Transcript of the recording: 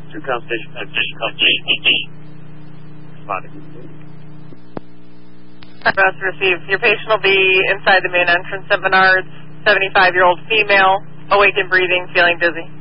To conversation Address received. Your patient will be inside the main entrance at Menards. 75-year-old female, awake and breathing, feeling dizzy.